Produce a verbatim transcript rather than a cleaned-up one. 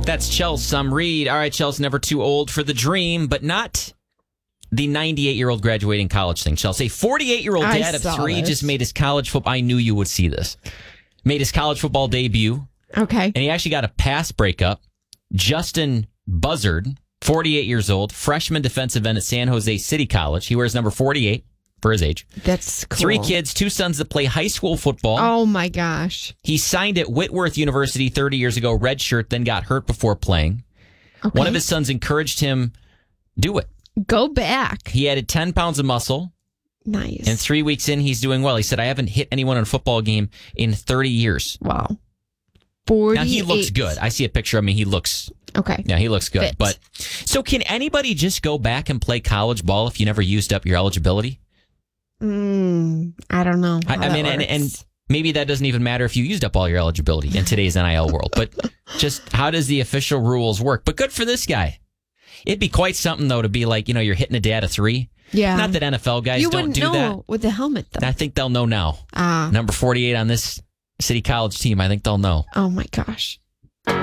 That's Chels Some Reed. All right, Chels, never too old for the dream, but not the ninety-eight-year-old graduating college thing. Chels, a forty-eight-year-old I dad of saw three this. just made his college football. I knew you would see this. Made his college football debut, Okay. and he actually got a pass breakup. Justin Buzzard, forty-eight years old, freshman defensive end at San Jose City College. He wears number forty-eight for his age. That's cool. Three kids, two sons that play high school football. Oh, my gosh. He signed at Whitworth University thirty years ago, redshirt, then got hurt before playing. Okay. One of his sons encouraged him, do it. Go back. He added ten pounds of muscle, Nice. and three weeks in, he's doing well. He said, I haven't hit anyone in a football game in thirty years. Wow. forty-eight. Now, he looks good. I see a picture of him. He looks, Okay. yeah, he looks good. Fit. But so can anybody just go back and play college ball if you never used up your eligibility? Mm, I don't know. I, how I that mean, and, works. and maybe that doesn't even matter if you used up all your eligibility in today's N I L world. But just how does the official rules work? But good for this guy. It'd be quite something, though, to be like, you know, you're hitting a dad of three. Yeah. Not that N F L guys you don't wouldn't do know that. with the helmet, though. I think they'll know now. Ah. Number forty-eight on this City College team, I think they'll know. Oh, my gosh.